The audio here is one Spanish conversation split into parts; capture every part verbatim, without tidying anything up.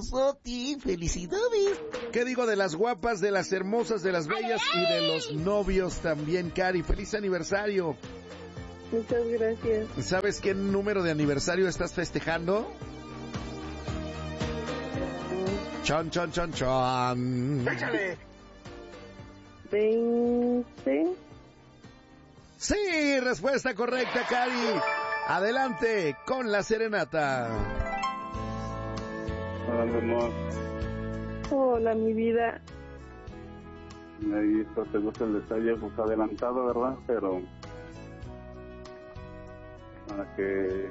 Soti. Felicidades. ¿Qué digo de las guapas, de las hermosas, de las bellas y de los novios también, Cari? ¡Feliz aniversario! Muchas gracias. ¿Sabes qué número de aniversario estás festejando? Chon, chon, chon, chon. ¡Échale! veinte. Sí, respuesta correcta, Cari. Adelante con la serenata. Hola, mi amor. Hola, mi vida. Ahí esto te gusta el detalle, pues adelantado, ¿verdad? Pero para que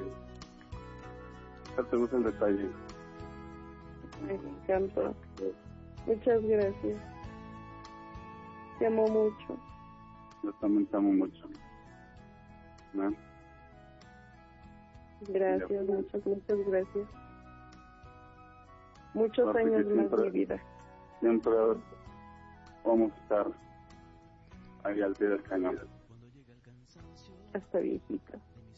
te gusta el detalle. Me encanta. Muchas gracias. Te amo mucho. Yo también te amo mucho. ¿No? Gracias, muchas, muchas gracias. Muchos Porque años más siempre- de vida. Siempre vamos a estar ahí al pie del cañón. Hasta viejita.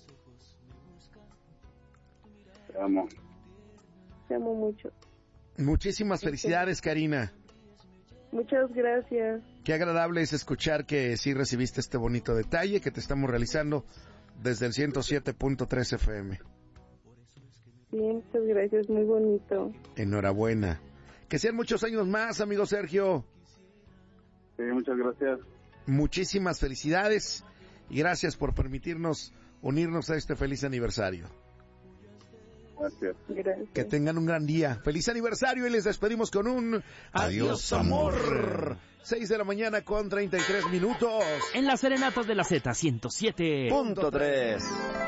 Te amo. Te amo mucho. Muchísimas felicidades, Karina. Muchas gracias. Qué agradable es escuchar que sí recibiste este bonito detalle que te estamos realizando desde el ciento siete punto tres F M. Sí, muchas gracias, muy bonito. Enhorabuena. Que sean muchos años más, amigo Sergio. Sí, muchas gracias. Muchísimas felicidades y gracias por permitirnos unirnos a este feliz aniversario. Gracias. Gracias. Que tengan un gran día. Feliz aniversario y les despedimos con un adiós, amor. seis de la mañana con treinta y tres minutos. En las serenatas de la Z ciento siete Punto tres.